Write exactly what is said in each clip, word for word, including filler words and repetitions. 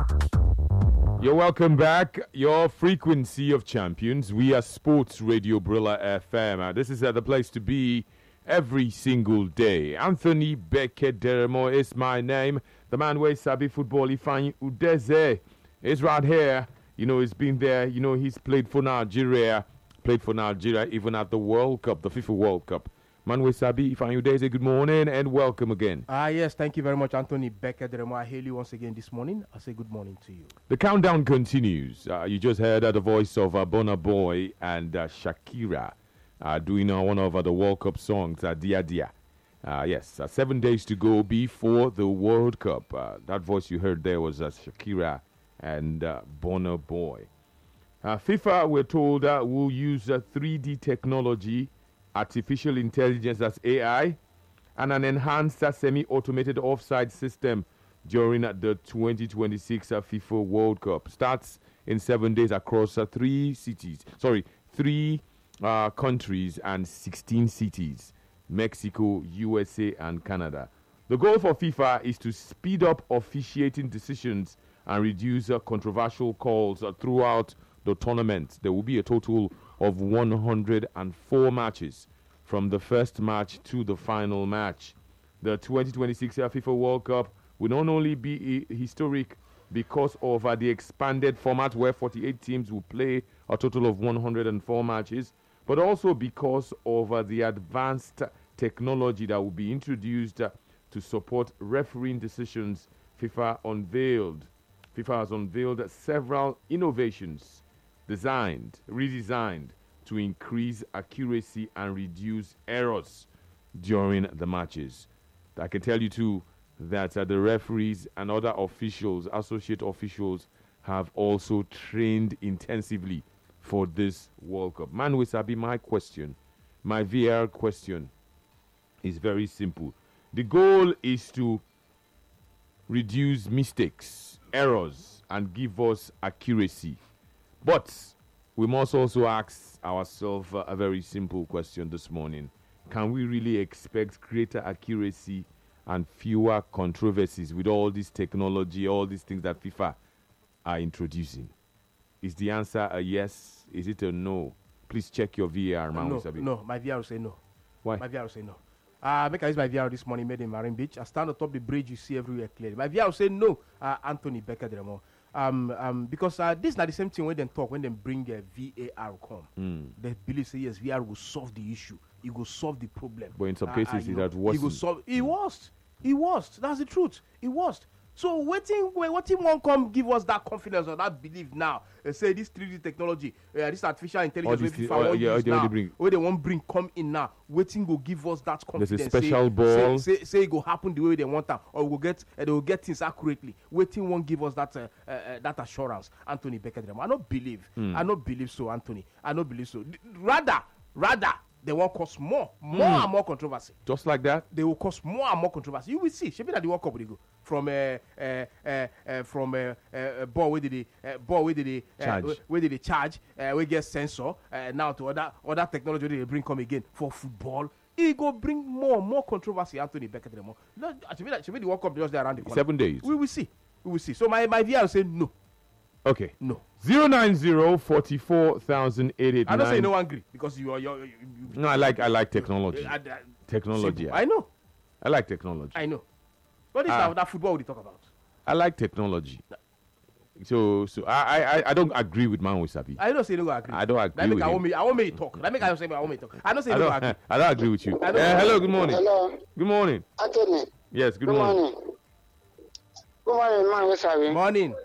You're welcome back. Your frequency of champions. We are Sports Radio Brilla F M. Uh, this is uh, the place to be every single day. Anthony Bekederemo is my name. The man where Sabi football, Ifeanyi Udeze, is right here. You know, he's been there. You know, he's played for Nigeria. Played for Nigeria even at the World Cup, the FIFA World Cup. Manwe Sabi, Ifeanyi Udeze, good morning and welcome again. Ah, uh, yes, thank you very much, Anthony Bekederemo. I hail you once again this morning. I say good morning to you. The countdown continues. Uh, you just heard uh, the voice of uh, Burna Boy and uh, Shakira uh, doing uh, one of uh, the World Cup songs, uh, Dia Dia. Uh, yes, uh, seven days to go before the World Cup. Uh, that voice you heard there was uh, Shakira and uh, Burna Boy. Uh, FIFA, we're told, uh, will use uh, three D technology, artificial intelligence, that's A I, and an enhanced uh, semi-automated offside system during uh, the twenty twenty-six uh, FIFA World Cup. Starts in seven days across uh, three cities, sorry, three uh, countries and sixteen cities, Mexico, U S A, and Canada. The goal for FIFA is to speed up officiating decisions and reduce uh, controversial calls uh, throughout the tournament. There will be a total of one hundred four matches from the first match to the final match. The twenty twenty-six FIFA World Cup will not only be historic because of uh, the expanded format where forty-eight teams will play a total of one hundred four matches, but also because of uh, the advanced technology that will be introduced uh, to support refereeing decisions. FIFA unveiled. FIFA has unveiled several innovations designed, redesigned to increase accuracy and reduce errors during the matches. I can tell you too that uh, the referees and other officials, associate officials, have also trained intensively for this World Cup. Manwe Sabi, my question, my V R question is very simple. The goal is to reduce mistakes, errors, and give us accuracy. But we must also ask ourselves uh, a very simple question this morning. Can we really expect greater accuracy and fewer controversies with all this technology, all these things that FIFA are introducing? Is the answer a yes? Is it a no? Please check your V R, man. No, no, my V R will say no. Why? My V R will say no. Uh, make I use my V R this morning, made in Marine Beach. I stand on top of the bridge, you see everywhere clearly. My V R will say no, uh, Anthony Bekederemo. Um, um, because uh, this is not the same thing when they talk, when they bring uh, V A R come. Mm. They believe, say, yes, V R will solve the issue. It will solve the problem. But in some uh, cases, uh, it has worsened. It will solve. It was. It was. That's the truth. It was. So waiting, waiting won't come give us that confidence or that belief now. They say this three D technology, uh, this artificial intelligence, this, uh, yeah, they now, bring. where they won't bring come in now. Waiting will give us that confidence. There's a special say, ball. Say, say, say it will happen the way they want them, or we'll get uh, they will get things accurately. Waiting won't give us that uh, uh, uh, that assurance. Anthony Bekederemo, I don't believe. Mm. I don't believe so, Anthony. I don't believe so. Rather, rather. They will cause more, more mm. and more controversy. Just like that? They will cause more and more controversy. You will see. Should be that the World Cup will go from uh, uh, uh, uh, from uh, uh, ball where did they uh, ball where did they uh, charge? Where, where did they charge? Uh, we get sensor uh, now to other other technology they bring come again for football. It go bring more more controversy. Anthony Bekederemo. No, should be that should be the World Cup just there around the corner. Seven days. We will see. We will see. So my my V R will say no. Okay. No. Zero nine zero forty four thousand eight eight nine. I don't say no angry because you are you. you, you no, I like I like technology. Uh, uh, technology. I know. I like technology. I know. What is uh, that, that football we talk about? I like technology. So so I I, I don't agree with Manwe Sabi. I don't say no agree. I don't agree that with I him. Want me, I want me to talk. That make I say I want me to talk. I don't say I no don't, agree. I don't agree with you. Uh, hello. Good morning. Hello. Good morning. Anthony. Yes. Good, good morning. morning. Good morning, Manwe Sabi. Morning.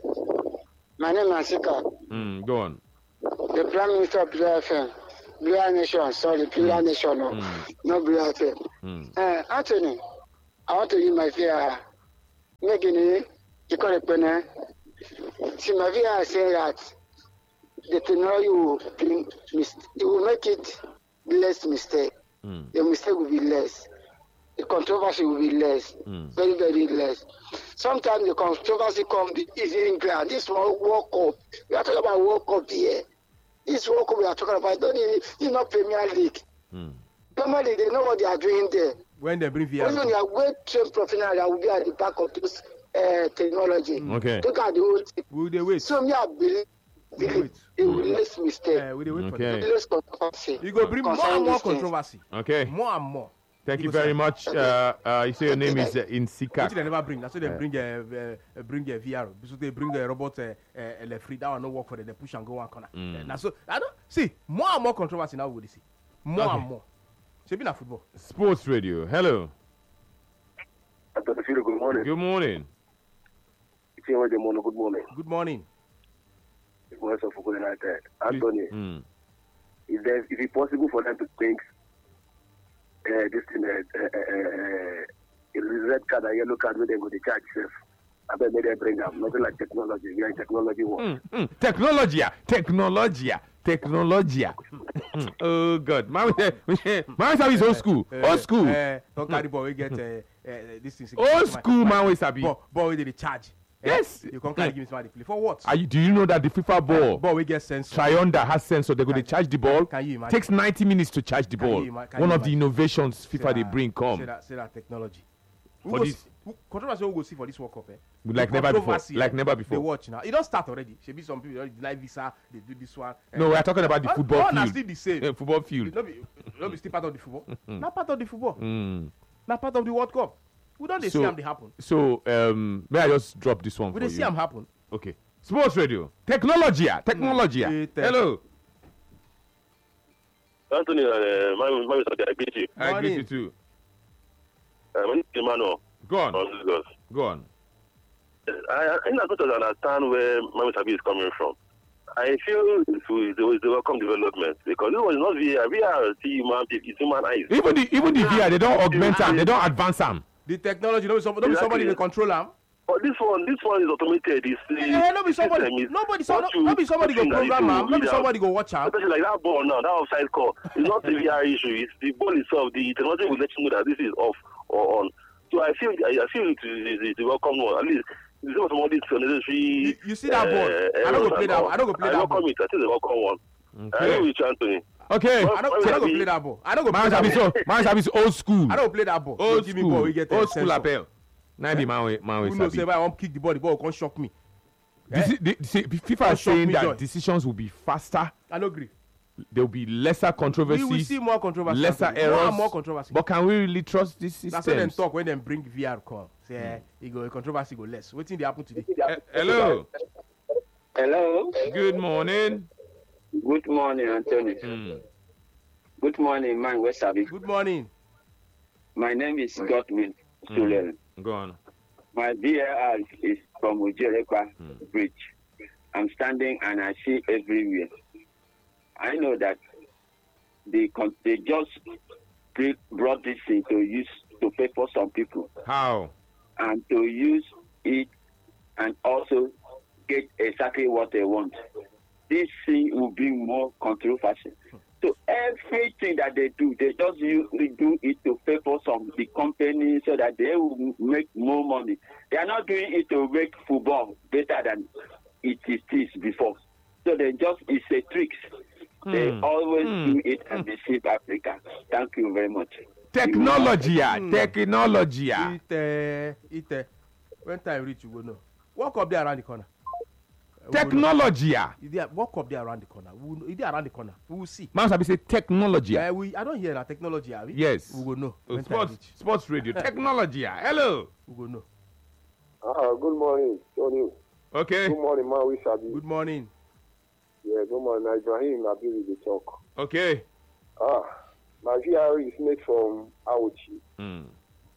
My name is Asika. Mm, go on. The Prime Minister of Blue F M. Blue Nation, sorry, Blue mm. Nation, no, mm. not Blue F M. Mm. Uh, Anthony, I want to use my fear. Making it, you call it Pene. See, my fear say that the technology will, bring mis- it will make it less mistake. Mm. The mistake will be less. The controversy will be less. Mm. Very, very less. Sometimes the controversy comes easy in ground. This World Cup, we are talking about World Cup here. This World Cup we are talking about, don't even, it's not Premier League. Mm. Premier League, they know what they are doing there. When they bring V R. When you are well trained professional, I will be at the back of those uh, technology. Okay. Look at the whole thing. We dey wait. So me, I believe We dey wait. it will less mistake, Uh, we dey wait for Okay. them. less controversy. You go bring more concerning and more these things. controversy. Okay. More and more. Thank you Because, very uh, much. Uh, uh, you say your name is uh, Insika. Which they never bring. That's why they bring a uh, bring a V R. So they bring a robot uh, uh, free. That one no work for them. They push and go one corner. Mm. Uh, now so I don't see more and more controversy now. We dey see more Okay. and more. So be na football. Sports Radio. Hello. Good morning. Good morning. Good morning. Good morning. Good morning. The voice of Football United. Anthony, Mm. is there, is it possible for them to bring uh, this thing, uh, uh, uh, uh, red card and yellow card where they go to charge self? I bet maybe they bring them. Nothing like technology. We are in technology world. Mm, mm. Technologia, technologia, technologia. Oh God, my my sabi is old school, Uh, old school, Uh, don't carry ball. We get uh, uh, this thing. old school. Man, we sabi. Ball, ball we dey charge. Eh? Yes. You can't carry give me somebody play for what? Are you, do you know that the FIFA ball, Ball we get sensor. Triunda has sensor? They go to Can- charge the ball. Can you imagine? Takes ninety minutes to charge the Can ball. you ima- can One you of the imagine? innovations Say FIFA they that- bring Say come that, say that technology. Who For go this- see- who- Controversy we go see for this World Cup, eh? like The never before. controversy, Like eh, never They before. watch now. It don't start already. Should be some people already deny visa. They do this one. eh. No, we are talking about the All- football all na field. still the same. Eh, football field. No be, no be still part of the football. Not part of the football. Mm. Not part of the World Cup. We don't dey So- see them they happen. So, um, may I just drop this one We for dey see you? them happen. Okay. Sports Radio. Technologia. Technologia. Mm. Hello. Anthony, uh, my, my, I greet you. I greet Morning. you too. Uh, my name is Emmanuel Go on. from Lagos. Go on. I, I think I got to understand where Mami Sabi is coming from. I feel it's, it's, it's a welcome development because this one is not V R. V R is human, it's human eyes. Even the even the V R, they don't augment them. They don't advance them. The technology. No be somebody. No be somebody Exactly. dey control them. But this one, this one is automated. It's, Eh, no be somebody. system is Nobody. So, no, what you- no be somebody go what you program do am. No be without- somebody go watch am. Especially like that ball now, that offside call. It's not the V R issue. It's the ball itself. The technology will let you know that this is off or on. So I feel, I, I feel it is it's a welcome one. At least it's not some of these unnecessary. You- you see that ball? I don't go play that- I don't go play I that welcome ball. it. I think it's a welcome one. I Okay. know with you, Anthony. Okay. I don't. I don't go play that ball. I don't go play Man that Sabi ball. so. Man Sabi is old school. I don't play that ball. Old So give me ball. school. We get a Old school sensor. appeal. Now the man we man we Who knows? Say Sabi. if I want kick the ball, the ball can shock me. Deci- the- the- FIFA Don't is shock saying me, that Joy. decisions will be faster. I don't agree. There will be lesser We will controversies, see more controversy. lesser More errors. and more controversy. But can we really trust these That's why them systems? talk when them bring V R come. Say eh, it go controversy go less. What thing they happen today? Eh, hello. Hello. Good morning. Good morning, Anthony. Mm. Good morning, man. West Sabi. Good morning. My name is Godwin Mm. Sulen. Go on. My V R is from Ujerekwa Mm. Bridge. I'm standing and I see everywhere. I know that they con- they just bring- brought this thing to use to pay for some people How? and to use it and also get exactly what they want. This thing will bring more controversy. So everything that they do, they just use, they do it to pay for some the company so that they will make more money. They are not doing it to make football better than it is before. So they just it's a trick. They Hmm. always Hmm. do it and deceive Africa. Thank you very much. Technologia. Mm. Technologia. It uh, it uh, when time reach you go know. Walk up there around the corner. We go know. Technologia. Is there, walk up there around the corner. We will know. Is there around the corner? We will see. Man Sabi say technologia. Uh, we I don't hear that technology. Are we? Yes. We will know. Oh, When time sports, reach. sports radio. Technologia. Hello. We will know. Ah, good morning, Tony. Okay. Good morning, man. We Sabi. Good morning. Yeah, good morning. Ibrahim Nabil the talk. Okay. Ah, my V R is made from Auchi. Mm.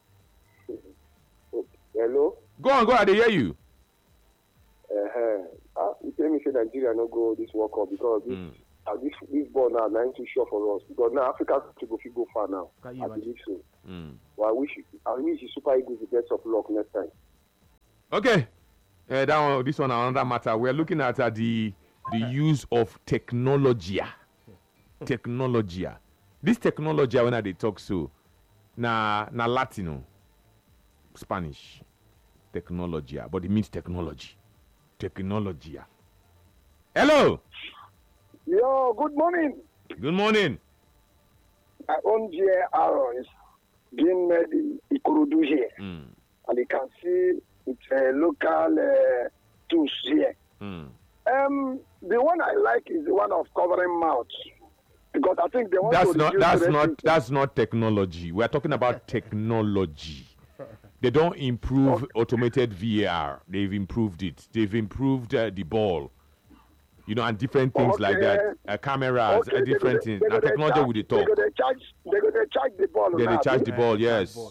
Hello? Go on. Go on. They hear you. Uh-huh. Ah, you tell me say Nigeria no go this World Cup because this, Mm. ah, this this ball now nine too sure for us because now Africa to go fit go far now. Can you I imagine? believe so. Mm. Well, I wish I wish the Super Eagles the best of luck next time. Okay. Uh, that one, this one, another matter. We're looking at uh, the the use of technologia. Technologia. This technologia, when they talk so, na na Latino, Spanish, technologia, but it means technology. Technologia. Hello. Yo, good morning. Good morning. My own J R is being made in Ikorodu here. Mm. And you can see with uh, local uh, tools here. Mm. Um, the one I like is the one of covering mouth, because I think they want That's to not reduce that's the not rate- that's not technology. We're talking about technology. They don't improve Okay. automated V A R. They've improved it. They've improved uh, the ball. You know, and different things like that. Okay. Uh, cameras, Okay, uh, they go different dey- things. they go And dey technology charge- with the They talk. go dey charge. They go dey charge the ball. Then they now, charge abi? the ball. Uh, Yes. ball.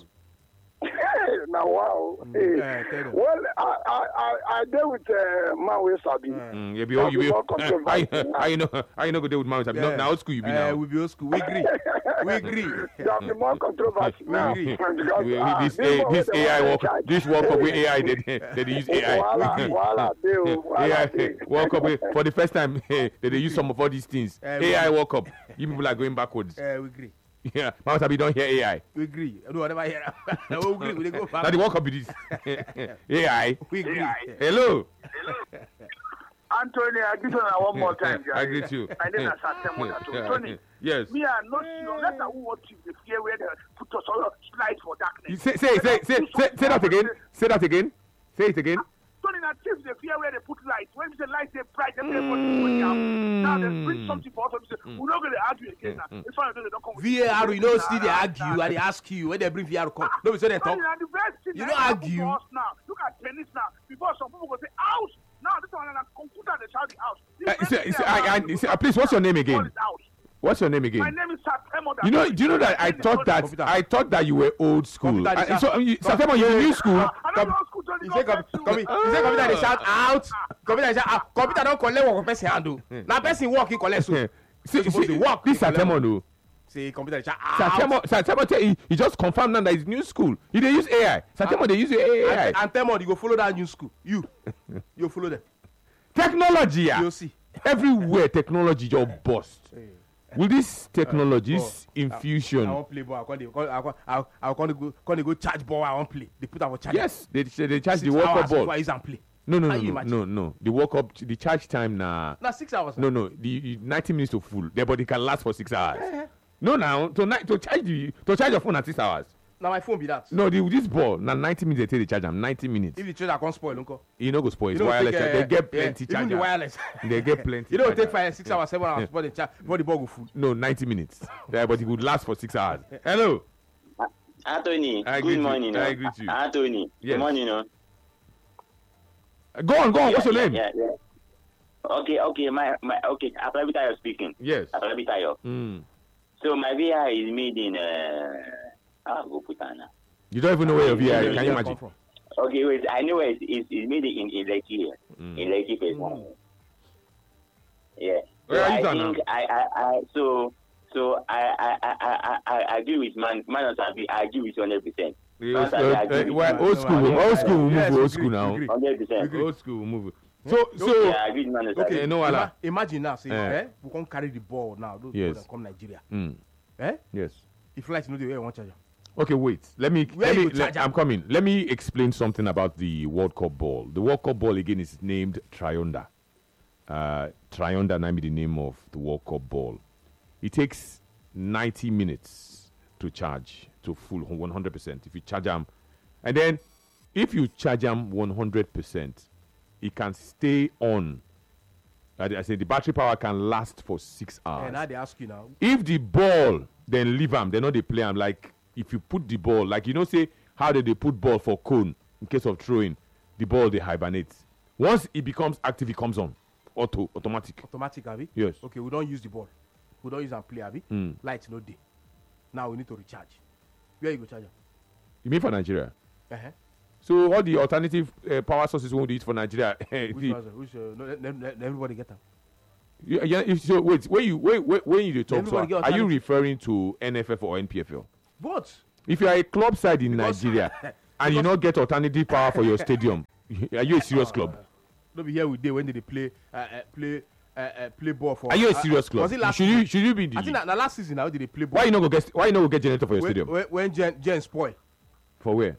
Now wow. Hey. Yeah, tell them. Well, I I I, I deal with uh, man wey sabi. Mm, you be, That you be be, more controversial I, now. I know, I know. Go there with Mount. Yeah. Now, old school you be Uh, now. we be old school. We agree. We agree. There be more controversy We now. agree. Because, We- ah, this this A- one this wey they A I want work, to charge. this work up with A I. They, they, they use A I. Wahala, wahala dey o, wahala A I dey. World Cup eh, for the first time. They, they use some of all these things. Uh, we- A I World Cup. You people are going backwards. Uh, we agree. Yeah, Mount Abbey don't hear A I. We agree. No, I never hear. We agree. We dey go back. Now the World Cup is this. A I. We agree. Hello. Anthony, I greet you one more time. I greet you. My name is Satem Tony. Yes. Me, I'm not sure. That's who want to the fear where they put us all slide for You darkness. Say, say, say, say, say, say that again. Say that again. Say it again. Tony, now chief the fear where they put light. When the light they bright, everybody go down. Now they bring something for us. We say, we're not going to argue again now. If I don't come with V A R, you know, still they argue and they ask you when they bring V A R come. No, we say they talk. Tony, now the best thing You that don't happen argue. for us now. Look at tennis now. Before some people go say, out. Now this one, and computer, they shout the house. Uh, say, say, I, I, say, uh, please, what's your name again? What's your name My again? name is Satem. You know, do you know that I thought that Computer. I thought that you were old school. Computer, I, they so, shout- you, Satemo, you're in new school. I don't know school, Tony. He say God com- bless you. com- he say computer dey shout out. Computer dey shout out. Computer don collect work for person handle. Na person work he collect so. See, suppose see, to work, this he collect Satemo, no. Say computer dey shout out. Satemo, Satemo, tell- he, he just confirmed now that it's new school. He they use A I. Satemo, they use A I. And, and tell me you go follow that new school. You, you follow them. Technology, yeah. You see. Everywhere technology just bust. With this technology, this oh, I infusion, wan play ball. I con dey, I con, I, I con dey go, con dey go charge ball. I wan play. They put am for charge. yes, they they charge the Six World Cup hours before ball. I use am play. No, no, no, Can you no, imagine? no, no. The World Cup, the charge time now. Na six hours. No, no, the the ninety minutes to full. The body can last for six hours. No, now to ni- to charge the to charge your phone at six hours. Na my phone be that. No, the, this ball now ninety minutes they take the charge am ninety minutes. If the charger come spoil, unko. You know go spoil. It's You know wireless. take, charge. uh, they get yeah, plenty even charger. the wireless. They get plenty. You know charger. take five, six hours, seven hours before the charge, before the ball go full. No, ninety minutes. Yeah, but it would last for six hours. Hello. Anthony, I greet good you. morning. I no? greet you. Anthony, Yes. good morning. No? Go on, go on. What's your name? Yeah, yeah. Okay, okay, my, my okay, Akrabitayo speaking. Yes. Akrabitayo. Mm. So my V R is made in, uh, I'll go put on now. You don't even know where your V I is. Where Can you come imagine? from? Okay, wait, I know it's, it's, it's made in, in Lekki here. Mm. In Lekki phase one. Yeah. Where so are you I now? think I, I, I, so, so I, I, I, I, I, I agree with man, man on Sabi, I agree with you one hundred percent. Yeah, Once I uh, agree uh, with well, you, old school, No, I- old school, will yes, move we old school agree, now. we agree. one hundred percent. Old school, will move. So, so, Yeah, I agree with man on Sabi. Okay, Eh, no wahala. ima- imagine now, say, Eh. eh, we come carry the ball now. Those Yes. yes. come Nigeria. mm, Eh? yes. If light no dey, where you wan charge am? Okay, wait. Let me. Where let you me go let- charge am? I'm coming. Let me explain something about the World Cup ball. The World Cup ball again is named Triunda. Uh, Triunda might be the name of the World Cup ball. It takes ninety minutes to charge to full one hundred percent. If you charge them, and then if you charge them one hundred percent, it can stay on. Uh, I say the battery power can last for six hours. And now they ask you now. If the ball then leave am, they know they play am. Like if you put the ball, like you know, say how did they put ball for cone in case of throwing, the ball they hibernate. Once it becomes active, it comes on, auto, automatic. Automatic, abi? Yes. Okay, we don't use the ball. We don't use am play, abi? Mm. Light no dey. Now we need to recharge. Where you go charge am? You mean for Nigeria? Uh-huh. So all the alternative uh, power sources we want to use for Nigeria. Which the, was, which, uh, no, let, let, let everybody get am. yeah, yeah, if, so wait, when you when, when, when you dey talk, so, Everybody get are you alternative. referring to N F F or N P F L? But If you are a club side in Because- Nigeria and you not get alternative power for your stadium, are you a serious club? no be here we dey when they dey play uh, uh, play uh, uh, play ball for. Are you a uh, serious uh, club? Was it last Should season? you should you be in the I think league? na, na last season now they dey play ball. Why you not go get why you not go get generator for your when, stadium? when, when Gen, Gen spoil. For where?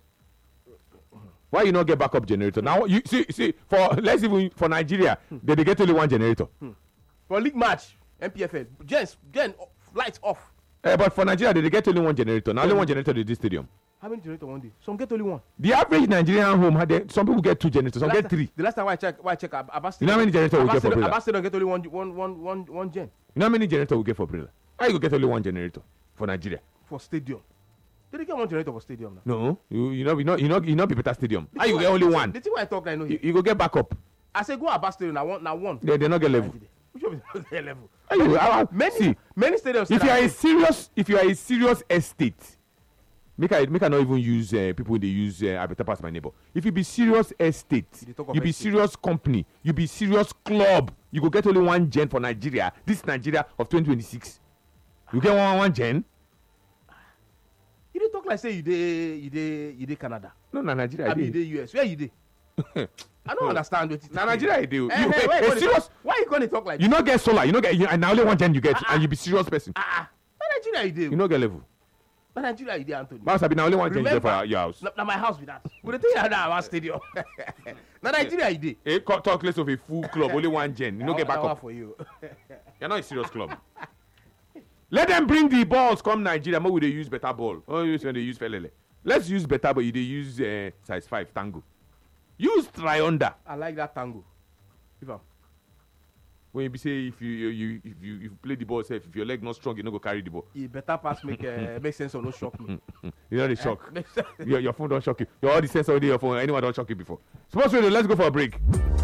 Why you not get backup generator? Now you see see for let's even for Nigeria, they, they get only one generator. For league match, N P F L, Gen, Gen, lights off. Eh, but for Nigeria, they, they get only one generator. Now only one generator in this stadium. How How many generators one day? Some get only one. The average Nigerian home had a, some people get two generators, some The get last three. Time, the last time I check, why I check, Ab- Abbas. You know how many generators we get for Brilla? Abbas don't get only one, one, one, one, one, one gen You know how many generators we get for Brilla? How you go get only one generator for Nigeria? for stadium. Did they get one generator for stadium now? No, you you know you know you know you know be better stadium. How you get only one? The thing why I talk, I know. You, Here. you go get backup. I say go Abbas stadium. Now one, now one. They they not get level. Which one is their level? How you, how, Many, see, many stadiums. if you are a are serious if you are a serious estate, make I make I not even use uh, people they use uh, I better pass my neighbor. If you be serious estate, You talk of you be estate. serious company, you be serious club, you go get only one gen for Nigeria. This Nigeria of twenty twenty-six. You get one one gen? You dey talk like say you dey you dey you dey Canada. No, na Nigeria. I mean you I dey U S. Where you dey? I don't understand what it Na Nigeria I dey. You, Eh, eh, eh, why you eh, gonna serious. talk- Why you gonna talk like You no get solar. You no get. You, and na only one gen you get, Ah, ah. and you be serious person. Ah, ah. Na Nigeria you dey. You no get level. Na Nigeria you dey, Anthony. Boss, I be na only one gen you get for Remember, your house. na, na my house be that. We dey tell you that our stadium. Na Nigeria you dey. Eh, co- talk less of a full club, only one gen. You no get That one backup. for you. You're not a serious club. Let them bring the balls come Nigeria. More we they use better ball. Oh, use when they use felele. Let's use better, but you they use uh, size five tango. Use try under. I like that tango. If I'm When you be say if you, you, you if you if you play the ball safe, if your leg not strong, you no go carry the ball. e better pass make uh, make sense or no shock me. You know the shock. Make sense. your, your phone don't shock you. Your all the sensor on your phone. Anyone don't shock you before. Sports radio. Let's go for a break.